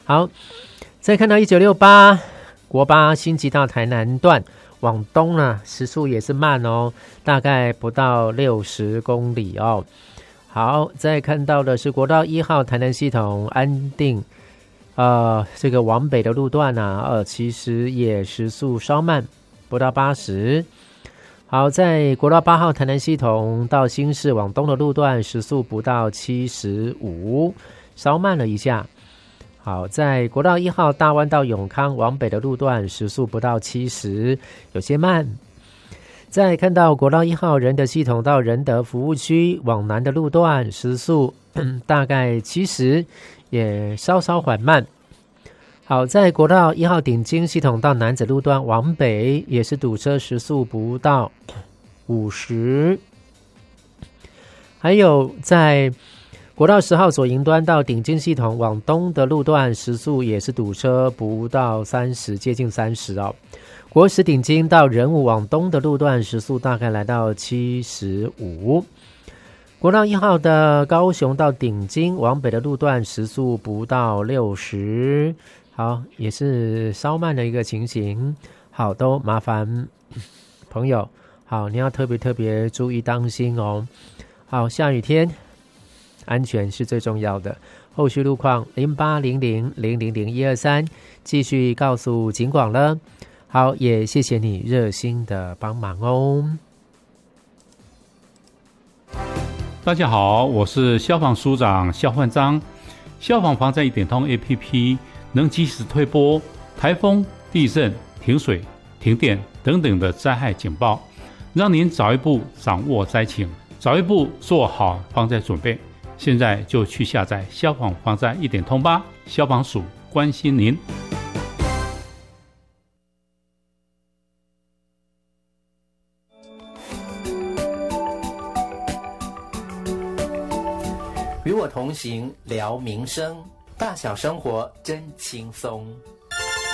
好，再看到1968国八新吉到台南段往东呢，时速也是慢哦，大概不到60公里哦。好，再看到的是国道1号台南系统安定这个往北的路段啊，其实也时速稍慢，不到80。好，在国道8号台南系统到新市往东的路段，时速不到75，稍慢了一下。好，在国道1号大湾到永康往北的路段，时速不到70，有些慢。再看到国道1号仁德系统到仁德服务区往南的路段，时速大概70，也稍稍缓慢。好，在国道1号顶金系统到南子路段往北，也是堵车，时速不到50。还有在国道10号左营端到顶金系统往东的路段，时速也是堵车，不到30，接近30哦。国10顶金到仁武往东的路段，时速大概来到75。国道1号的高雄到顶金往北的路段，时速不到60。好，也是稍慢的一个情形。好，都麻烦朋友，好，你要特别注意当心哦。好，下雨天安全是最重要的。后续路况0800000123继续告诉警广了。好，也谢谢你热心的帮忙哦。 大家好，我是消防署长肖焕章。消防防灾一点通 APP 能及时推播台风、地震、停水、停电等等的灾害警报，让您早一步掌握灾情，早一步做好防灾准备。现在就去下载消防防灾一点通吧，消防署关心您。 与我同行聊民生，大小生活真轻松。